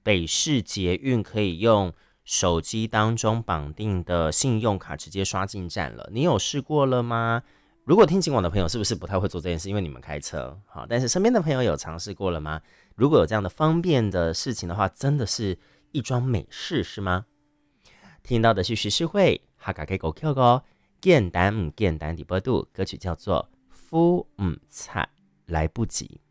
北市捷运可以用手机当中绑定的信用卡直接刷进站了，你有试过了吗？如果听警广的朋友是不是不太会做这件事，因为你们开车好，但是身边的朋友有尝试过了吗？如果有这样的方便的事情的话，真的是一桩美事是吗？听到的是徐世慧哈嘎给狗 Q 哦，简单唔简单的波度，歌曲叫做《夫唔菜来不及》。